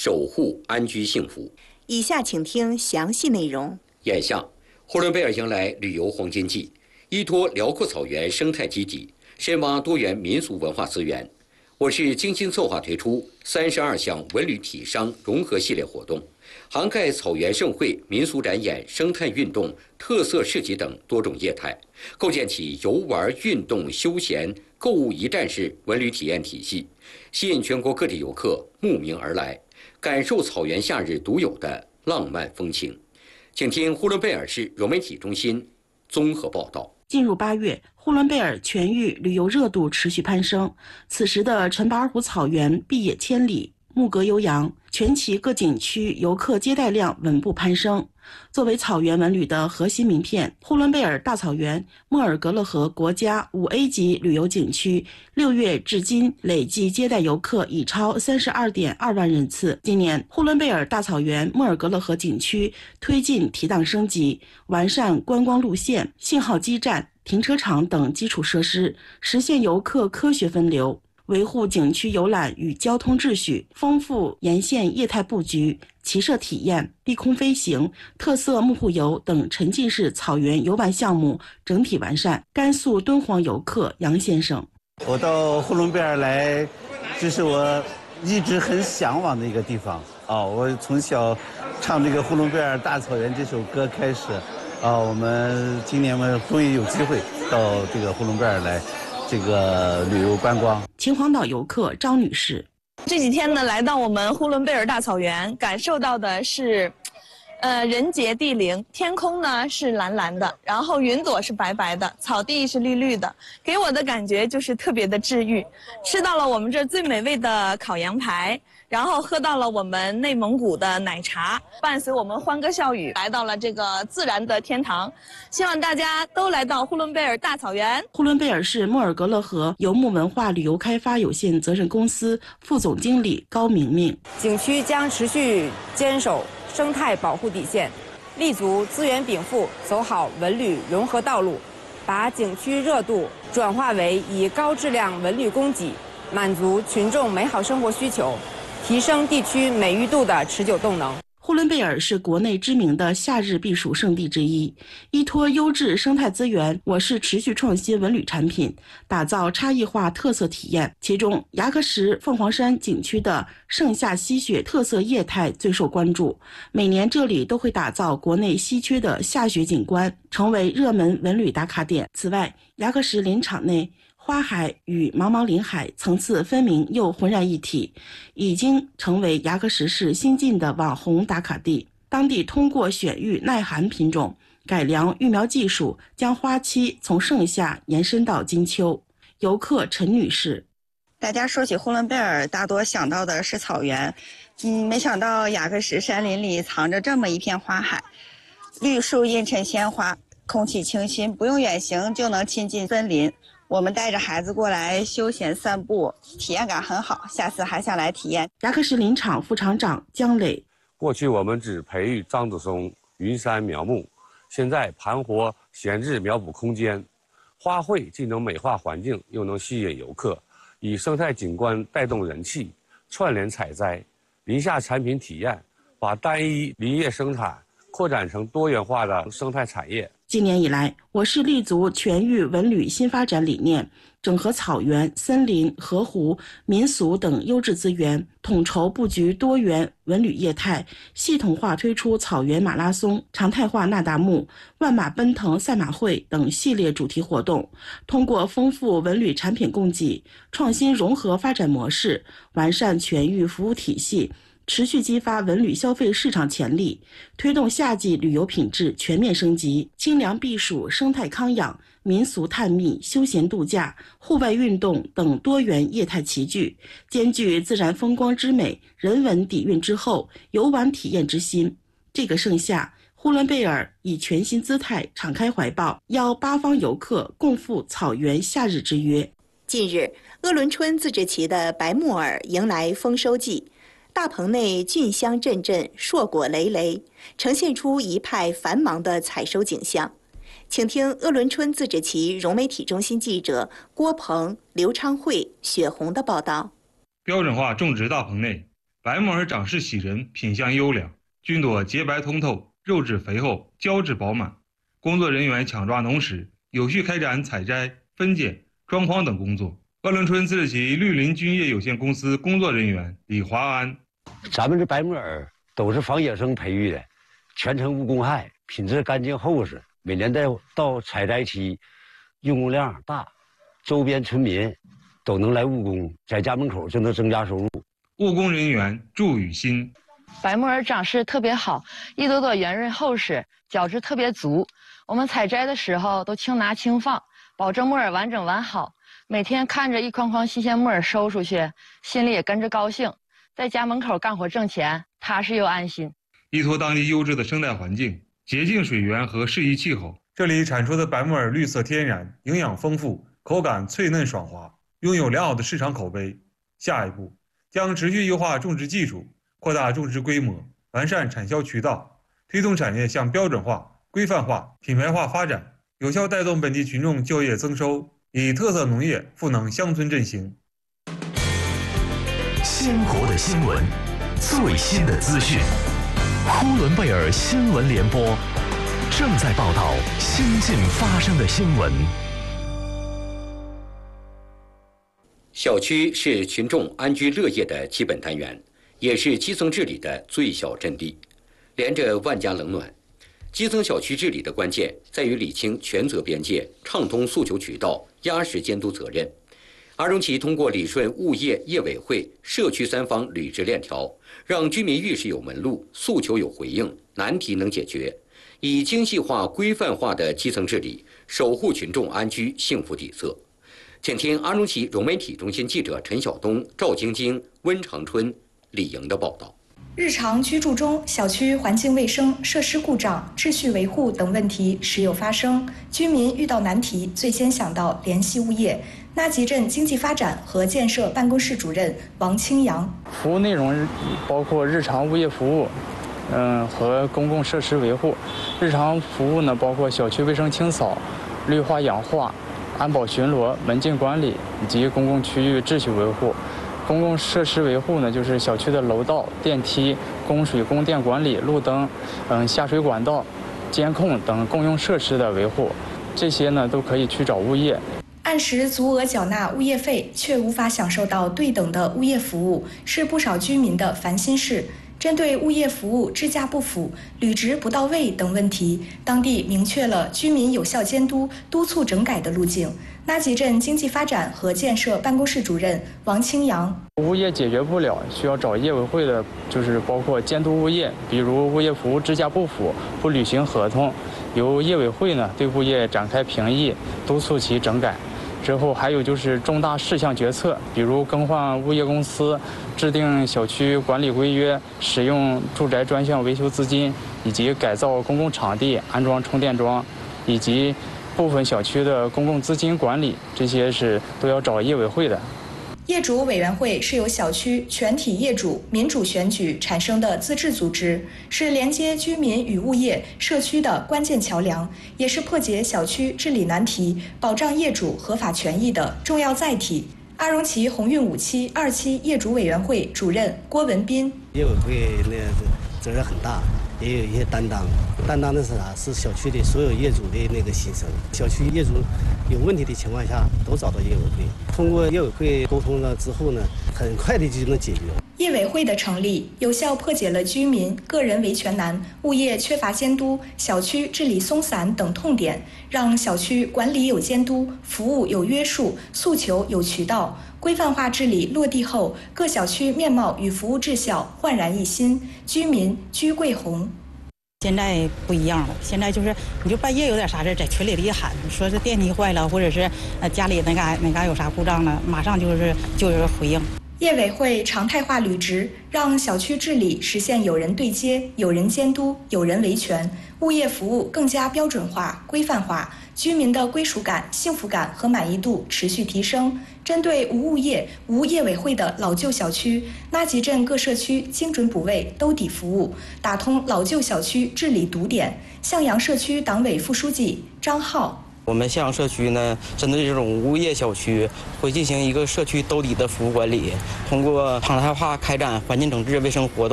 守护安居幸福。 以下请听详细内容。 眼下，呼伦贝尔迎来旅游黄金季，依托辽阔草原生态基底，深挖多元民俗文化资源。我市精心策划推出32项文旅体商融合系列活动，涵盖草原盛会、民俗展演、生态运动、特色市集等多种业态，构建起游玩、运动、休闲、购物一站式文旅体验体系，吸引全国各地游客慕名而来，感受草原夏日独有的浪漫风情。请听呼伦贝尔市融媒体中心综合报道。 进入8月，呼伦贝尔全域旅游热度持续攀升。此时的陈巴尔虎草原碧野千里，牧歌悠扬，全其各景区游客接待量稳步攀升。作为草原文旅的核心名片，呼伦贝尔大草原莫尔格勒河国家5A 级旅游景区6月至今累计接待游客已超32.2万人次。今年，呼伦贝尔大草原莫尔格勒河景区推进提档升级，完善观光路线、信号基站、停车场等基础设施，实现游客科学分流，维护景区游览与交通秩序，丰富沿线业态布局、骑射体验、低空飞行、特色幕户游等沉浸式草原游玩项目整体完善。甘肃敦煌游客杨先生： 我到呼伦贝尔来，这是我一直很向往的一个地方啊！我从小唱这个《呼伦贝尔大草原》这首歌开始啊，我们今年终于有机会到这个呼伦贝尔来这个旅游观光。 秦皇岛游客张女士： 这几天呢，来到我们呼伦贝尔大草原，感受到的是，人杰地灵。天空呢是蓝蓝的，然后云朵是白白的，草地是绿绿的，给我的感觉就是特别的治愈。吃到了我们这最美味的烤羊排，然后喝到了我们内蒙古的奶茶，伴随我们欢歌笑语，来到了这个自然的天堂。希望大家都来到呼伦贝尔大草原。 呼伦贝尔市莫尔格勒河游牧文化旅游开发有限责任公司副总经理高明明： 景区将持续坚守生态保护底线，立足资源禀赋，走好文旅融合道路，把景区热度转化为以高质量文旅供给，满足群众美好生活需求，提升地区美誉度的持久动能。 呼伦贝尔是国内知名的夏日避暑胜地之一，依托优质生态资源，我市持续创新文旅产品，打造差异化特色体验。其中，牙克石凤凰山景区的盛夏吸雪特色业态最受关注，每年这里都会打造国内稀缺的下雪景观，成为热门文旅打卡点。此外，牙克石林场内花海与茫茫林海层次分明又浑然一体，已经成为牙克石市新晋的网红打卡地。当地通过选育耐寒品种，改良育苗技术，将花期从盛夏延伸到金秋。游客陈女士： 大家说起呼伦贝尔，大多想到的是草原，没想到雅克石山林里藏着这么一片花海，绿树映衬鲜花，空气清新，不用远行就能亲近森林。我们带着孩子过来休闲散步，体验感很好，下次还想来体验。 牙克石林场副厂长姜磊： 过去我们只培育樟子松、云杉苗木，现在盘活闲置苗圃空间，花卉既能美化环境，又能吸引游客，以生态景观带动人气，串联采摘、林下产品体验，把单一林业生产扩展成多元化的生态产业。 今年以来，我市立足全域文旅新发展理念，整合草原、森林、河湖、民俗等优质资源，统筹布局多元文旅业态，系统化推出草原马拉松、常态化那达慕、万马奔腾赛马会等系列主题活动，通过丰富文旅产品供给、创新融合发展模式，完善全域服务体系，持续激发文旅消费市场潜力，推动夏季旅游品质全面升级，清凉避暑、生态康养、民俗探秘、休闲度假、户外运动等多元业态齐聚，兼具自然风光之美、人文底蕴之厚、游玩体验之新。这个盛夏，呼伦贝尔以全新姿态敞开怀抱，邀八方游客共赴草原夏日之约。 近日，鄂伦春自治旗的白木耳迎来丰收季。大棚内菌香阵阵，硕果累累，呈现出一派繁忙的采收景象。请听鄂伦春自治旗融媒体中心记者郭鹏、刘昌慧、雪红的报道。 标准化种植大棚内， 白木耳长势喜人，品相优良，菌朵洁白通透，肉质肥厚，胶质饱满。工作人员抢抓农时，有序开展采摘、分拣、装筐等工作。鄂伦春自治旗绿林菌业有限公司工作人员李华安： 咱们这白木耳都是仿野生培育的，全程无公害，品质干净厚实。每年到采摘期，用工量大，周边村民都能来务工，在家门口就能增加收入。 务工人员祝雨欣： 白木耳长势特别好，一朵朵圆润厚实，角质特别足。我们采摘的时候都轻拿轻放，保证木耳完整完好。每天看着一筐筐新鲜木耳收出去，心里也跟着高兴。在家门口干活挣钱，踏实又安心。 依托当地优质的生态环境、洁净水源和适宜气候，这里产出的白木耳绿色天然，营养丰富，口感脆嫩爽滑，拥有良好的市场口碑。下一步将持续优化种植技术，扩大种植规模，完善产销渠道，推动产业向标准化、规范化、品牌化发展，有效带动本地群众就业增收，以特色农业赋能乡村振兴。 鲜活的新闻，最新的资讯，呼伦贝尔新闻联播正在报道新近发生的新闻。 小区是群众安居乐业的基本单元，也是基层治理的最小阵地。连着万家冷暖，基层小区治理的关键在于理清权责边界，畅通诉求渠道，压实监督责任。阿荣旗通过理顺物业、业委会、社区三方履职链条，让居民遇事有门路，诉求有回应，难题能解决，以精细化、规范化的基层治理，守护群众安居幸福底色。请听阿荣旗融媒体中心记者陈晓东、赵晶晶、温长春、李莹的报道。 日常居住中，小区环境卫生、设施故障、秩序维护等问题时有发生，居民遇到难题，最先想到联系物业。纳吉镇经济发展和建设办公室主任王清阳： 服务内容包括日常物业服务，和公共设施维护。日常服务呢，包括小区卫生清扫、绿化养化、安保巡逻、门禁管理以及公共区域秩序维护。公共设施维护呢，就是小区的楼道、电梯、供水供电管理、路灯、下水管道、监控等公用设施的维护，这些呢都可以去找物业。 按时足额缴纳物业费，却无法享受到对等的物业服务，是不少居民的烦心事。针对物业服务支价不符、履职不到位等问题，当地明确了居民有效监督、督促整改的路径。纳吉镇经济发展和建设办公室主任王清阳： 物业解决不了，需要找业委会的，就是包括监督物业，比如物业服务支价不符、不履行合同，由业委会呢对物业展开评议，督促其整改。之后还有就是重大事项决策，比如更换物业公司、制定小区管理规约、使用住宅专项维修资金，以及改造公共场地、安装充电桩，以及部分小区的公共资金管理，这些是都要找业委会的。 业主委员会是由小区全体业主民主选举产生的自治组织，是连接居民与物业、社区的关键桥梁，也是破解小区治理难题、保障业主合法权益的重要载体。阿荣旗鸿运5期2期业主委员会主任郭文斌： 业委会责任很大，也有一些担当的是啥？是小区的所有业主的那个心声。小区业主有问题的情况下，都找到业委会。通过业委会沟通了之后呢，很快的就能解决。 业委会的成立，有效破解了居民个人维权难、物业缺乏监督、小区治理松散等痛点，让小区管理有监督、服务有约束、诉求有渠道。规范化治理落地后，各小区面貌与服务质效焕然一新，居民居贵红。 现在不一样了，现在就是你就半夜有点啥事，在群里一喊，说是电梯坏了，或者是家里哪嘎有啥故障了，马上就有回应。 业委会常态化履职，让小区治理实现有人对接、有人监督、有人维权，物业服务更加标准化、规范化，居民的归属感、幸福感和满意度持续提升。针对无物业、无业委会的老旧小区，纳吉镇各社区精准补位、兜底服务，打通老旧小区治理堵点。向阳社区党委副书记张浩： 我们向阳社区呢，针对这种物业小区，会进行一个社区兜底的服务管理，通过常态化开展环境整治卫生活动。